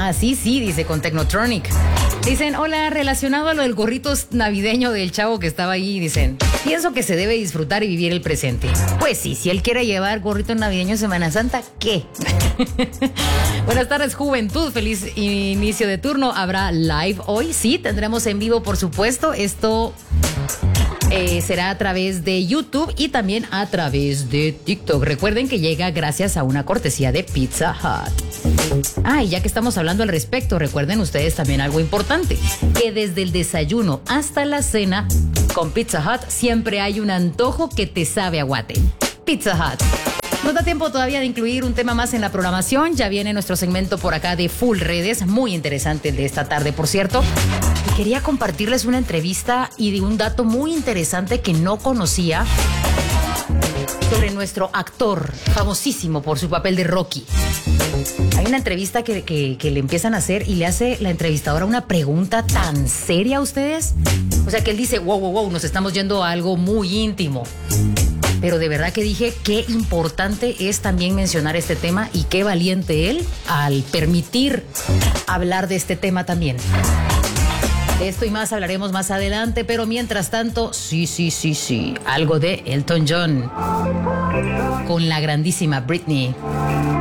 Ah, sí, dice, con Technotronic. Dicen, hola, relacionado a lo del gorrito navideño del chavo que estaba ahí, dicen, pienso que se debe disfrutar y vivir el presente. Pues sí, si él quiere llevar gorrito navideño en Semana Santa, ¿qué? Buenas tardes, juventud, feliz inicio de turno. ¿Habrá live hoy? Sí, tendremos en vivo, por supuesto. Esto será a través de YouTube y también a través de TikTok. Recuerden que llega gracias a una cortesía de Pizza Hut. Ah, y ya que estamos hablando al respecto, recuerden ustedes también algo importante, que desde el desayuno hasta la cena, con Pizza Hut siempre hay un antojo que te sabe a guate. Pizza Hut. Nos da tiempo todavía de incluir un tema más en la programación. Ya viene nuestro segmento por acá de Full Redes, muy interesante el de esta tarde, por cierto. Y quería compartirles una entrevista y de un dato muy interesante que no conocía sobre nuestro actor, famosísimo por su papel de Rocky. Hay una entrevista que le empiezan a hacer y le hace la entrevistadora una pregunta tan seria a ustedes. O sea que él dice, wow, nos estamos yendo a algo muy íntimo. Pero de verdad que dije, qué importante es también mencionar este tema y qué valiente él al permitir hablar de este tema también. De esto y más hablaremos más adelante, pero mientras tanto, sí, algo de Elton John con la grandísima Britney.